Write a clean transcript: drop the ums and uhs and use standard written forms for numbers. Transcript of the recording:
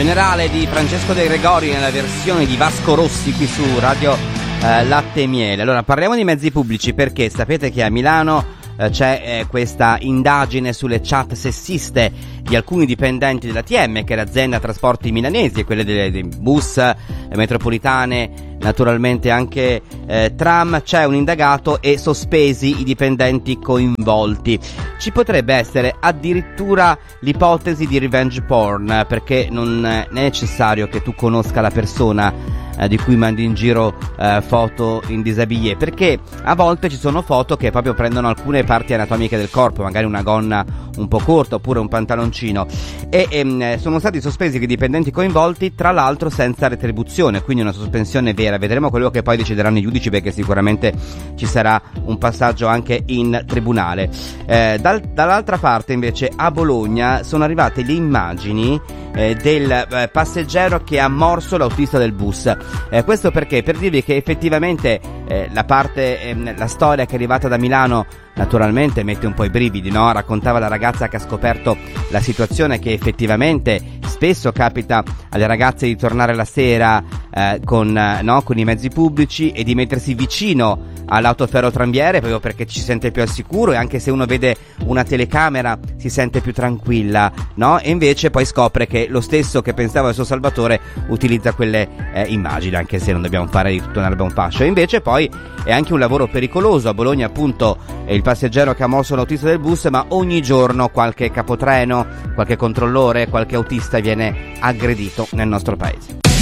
Generale di Francesco De Gregori nella versione di Vasco Rossi qui su Radio Latte e Miele. Allora, parliamo di mezzi pubblici perché sapete che a Milano c'è questa indagine sulle chat sessiste di alcuni dipendenti dell'ATM, che è l'azienda trasporti milanesi, e quelle dei bus, metropolitane, naturalmente anche tram. C'è un indagato e sospesi i dipendenti coinvolti. Ci potrebbe essere addirittura l'ipotesi di revenge porn, perché non è necessario che tu conosca la persona di cui mandi in giro foto in disabillé, perché a volte ci sono foto che proprio prendono alcune parti anatomiche del corpo, magari una gonna un po' corta oppure un pantaloncino, e sono stati sospesi i dipendenti coinvolti, tra l'altro senza retribuzione, quindi una sospensione vera. Vedremo quello che poi decideranno i giudici, perché sicuramente ci sarà un passaggio anche in tribunale. Dall'altra parte invece a Bologna sono arrivate le immagini del passeggero che ha morso l'autista del bus. Questo perché? Per dirvi che effettivamente la storia che è arrivata da Milano naturalmente mette un po' i brividi, no? Raccontava la ragazza che ha scoperto la situazione, che effettivamente spesso capita alle ragazze di tornare la sera con i mezzi pubblici e di mettersi vicino all'autoferrotramviere, proprio perché ci si sente più al sicuro, e anche se uno vede una telecamera si sente più tranquilla, no? E invece poi scopre che lo stesso che pensava al suo salvatore utilizza quelle immagini, anche se non dobbiamo fare di tutto un'erba un fascio. E invece poi è anche un lavoro pericoloso. A Bologna appunto è il passeggero che ha morso l'autista del bus, ma ogni giorno qualche capotreno, qualche controllore, qualche autista viene aggredito nel nostro paese.